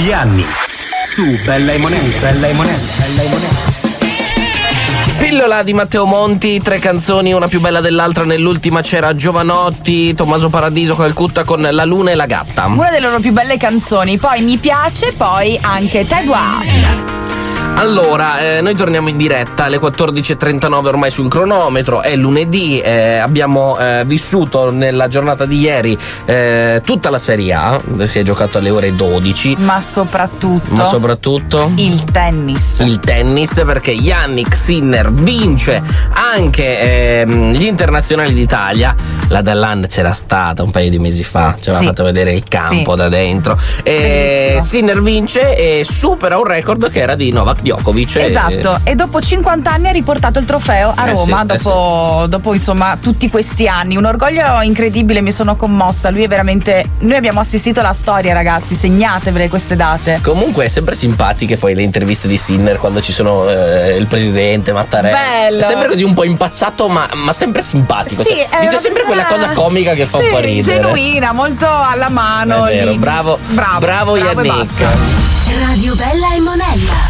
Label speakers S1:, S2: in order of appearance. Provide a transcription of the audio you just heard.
S1: Gli anni su Bella e Monelli.
S2: Pillola di Matteo Monti, 3 canzoni, una più bella dell'altra. Nell'ultima c'era Giovanotti, Tommaso Paradiso, Calcutta con La Luna e la Gatta.
S3: Una delle loro più belle canzoni. Poi Mi piace, poi anche Tegua.
S2: Allora, noi torniamo in diretta alle 14.39 ormai sul cronometro, è lunedì, abbiamo vissuto nella giornata di ieri tutta la Serie A, si è giocato alle ore 12.
S3: Ma soprattutto
S2: il tennis, perché Jannik Sinner vince anche gli internazionali d'Italia. La Dalland c'era stata un paio di mesi fa, ci aveva fatto vedere il campo da dentro. Sinner vince e supera un record che era di Novak Djokovic.
S3: Esatto, e dopo 50 anni ha riportato il trofeo a Roma, dopo insomma tutti questi anni. Un orgoglio incredibile, mi sono commossa. Lui è veramente, noi abbiamo assistito alla storia, ragazzi, segnatevele queste date.
S2: Comunque è sempre simpatiche poi le interviste di Sinner quando ci sono il presidente Mattarella.
S3: Bello.
S2: È sempre così un po' impacciato ma sempre simpatico.
S3: Sì,
S2: dice sempre quella cosa comica che fa un po' ridere.
S3: Genuina, molto alla mano.
S2: È vero, bravo Yannick.
S4: Radio Bella e Monella.